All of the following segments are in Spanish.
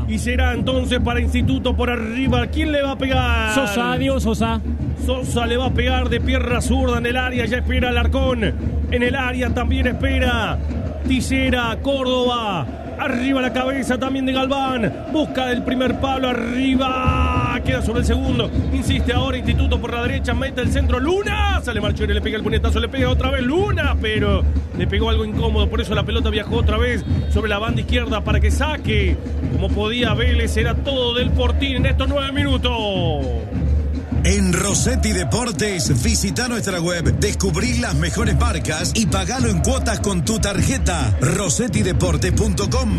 Y será entonces para Instituto por arriba. ¿Quién le va a pegar? Sosa, Diego Sosa. Sosa le va a pegar de pierna zurda en el área. Ya espera Alarcón. En el área también espera Tisera, Córdoba. Arriba la cabeza también de Galván. Busca el primer palo arriba. Queda sobre el segundo. Insiste ahora Instituto por la derecha. Mete el centro. Luna. Sale Marchiori. Le pega el puñetazo. Le pega otra vez Luna. Pero le pegó algo incómodo. Por eso la pelota viajó otra vez sobre la banda izquierda para que saque. Como podía Vélez. Era todo del Fortín en estos 9 minutos. En Rossetti Deportes, visita nuestra web, descubrí las mejores marcas y pagalo en cuotas con tu tarjeta. rossettideportes.com.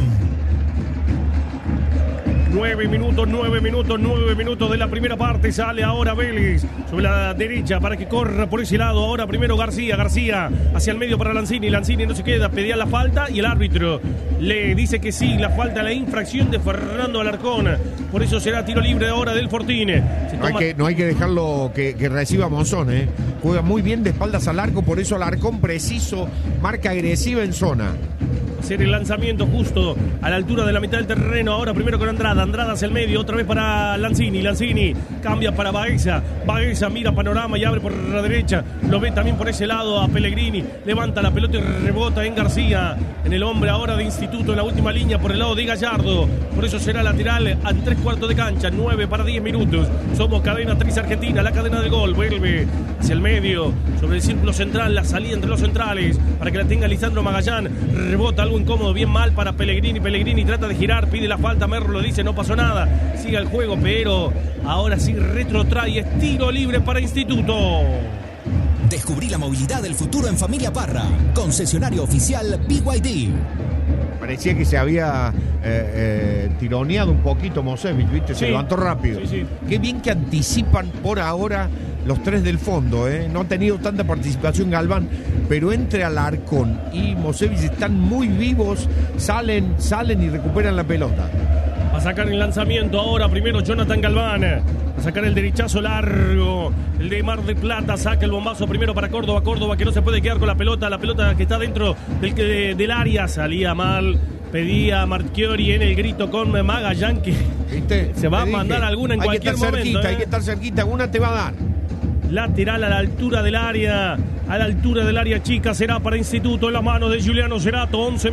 9 minutos de la primera parte. Sale ahora Vélez sobre la derecha para que corra por ese lado. Ahora primero García hacia el medio para Lanzini. Lanzini no se queda, pedía la falta y el árbitro le dice que sí, la falta, la infracción de Fernando Alarcón. Por eso será tiro libre ahora del Fortín. No hay que dejarlo que reciba Monzón, Juega muy bien de espaldas al arco, por eso Alarcón preciso, marca agresiva en zona. Hacer el lanzamiento justo a la altura de la mitad del terreno. Ahora primero con Andrada hacia el medio, otra vez para Lanzini cambia para Baeza mira panorama y abre por la derecha, lo ve también por ese lado a Pellegrini, levanta la pelota y rebota en García, en el hombre ahora de Instituto en la última línea por el lado de Gallardo. Por eso será lateral a 3/4 de cancha. 9 para 10 minutos. Somos cadena 3 Argentina, la cadena del gol. Vuelve hacia el medio, sobre el círculo central, la salida entre los centrales para que la tenga Lisandro Magallán. Rebota algo incómodo, bien mal para Pellegrini trata de girar, pide la falta, Merlo le dice no pasó nada, sigue el juego, pero ahora sí retrotrae, es tiro libre para Instituto. Descubrí la movilidad del futuro en Familia Parra, concesionario oficial BYD. Parecía que se había tironeado un poquito Mosevich, ¿viste? Se levantó rápido. Sí. Qué bien que anticipan por ahora los tres del fondo, No ha tenido tanta participación Galván, pero entre Alarcón y Mosevich están muy vivos, salen y recuperan la pelota. Va a sacar el lanzamiento ahora, primero Jonathan Galván. Va a sacar el derechazo largo, el de Mar del Plata, saca el bombazo primero para Córdoba que no se puede quedar con la pelota que está dentro del área, salía mal. Pedía Marchiori en el grito con Magallán que ¿viste? Se va a mandar alguna en cualquier momento. Hay que estar cerquita, una te va a dar. Lateral a la altura del área chica, será para Instituto en la mano de Juliano Cerato. 11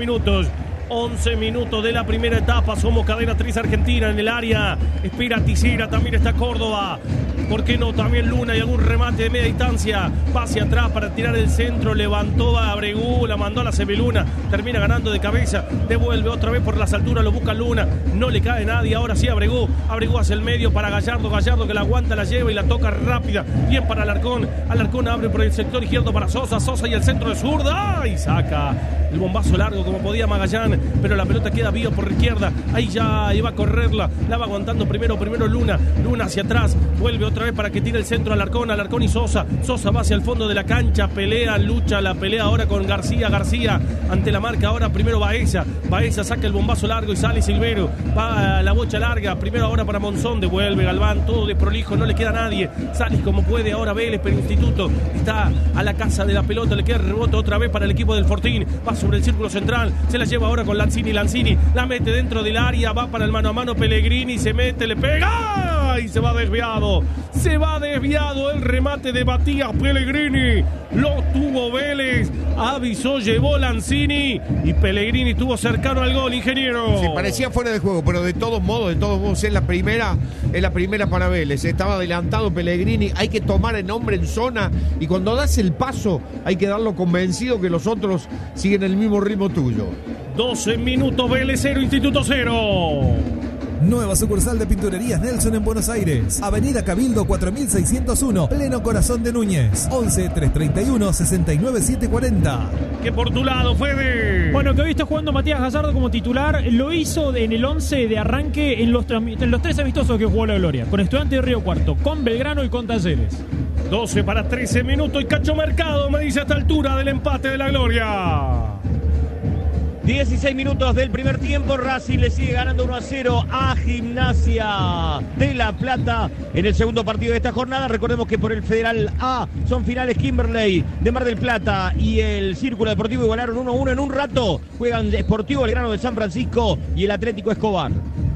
minutos de la primera etapa. Somos cadena 3 Argentina en el área. Espera Tisera, también está Córdoba. ¿Por qué no? También Luna y algún remate de media distancia. Va hacia atrás para tirar el centro. Levantó a Abregú, la mandó a la Sebeluna. Termina ganando de cabeza. Devuelve otra vez por las alturas, lo busca Luna. No le cae nadie. Ahora sí Abregú hacia el medio para Gallardo que la aguanta, la lleva y la toca rápida. Bien para Alarcón. Alarcón abre por el sector izquierdo para Sosa y el centro de zurda. Y saca el bombazo largo como podía Magallán. Pero la pelota queda viva por la izquierda. Ahí ya iba a correrla. La va aguantando primero Luna hacia atrás. Vuelve otra vez para que tire el centro Alarcón y Sosa va hacia el fondo de la cancha, la pelea ahora con García ante la marca. Ahora primero Baeza saca el bombazo largo y sale Silvero, va a la bocha larga, primero ahora para Monzón, devuelve Galván, todo de prolijo, no le queda a nadie, sale como puede ahora Vélez, pero Instituto está a la casa de la pelota, le queda rebote otra vez para el equipo del Fortín, va sobre el círculo central, se la lleva ahora con Lanzini, la mete dentro del área, va para el mano a mano Pellegrini, se mete, le pega y se va desviado el remate de Matías Pellegrini, lo tuvo Vélez, avisó, llevó Lanzini y Pellegrini estuvo cercano al gol, ingeniero. Sí, parecía fuera de juego, pero de todos modos es la primera para Vélez, estaba adelantado Pellegrini, hay que tomar el hombre en zona y cuando das el paso hay que darlo convencido que los otros siguen el mismo ritmo tuyo. 12 minutos, Vélez 0, Instituto 0. Nueva sucursal de Pinturerías Nelson en Buenos Aires. Avenida Cabildo 4601, pleno corazón de Núñez. 11 331 69 740. Que por tu lado, Fede. Bueno, que hoy está jugando Matías Gallardo como titular. Lo hizo en el 11 de arranque en los 3 amistosos que jugó la Gloria. Con Estudiantes de Río Cuarto, con Belgrano y con Talleres. 12 para 13 minutos y Cacho Mercado me dice a esta altura del empate de la Gloria. 16 minutos del primer tiempo, Racing le sigue ganando 1-0 a Gimnasia de La Plata en el segundo partido de esta jornada. Recordemos que por el Federal A son finales Kimberley de Mar del Plata y el Círculo Deportivo igualaron 1-1 en un rato. Juegan Sportivo Belgrano de San Francisco y el Atlético Escobar.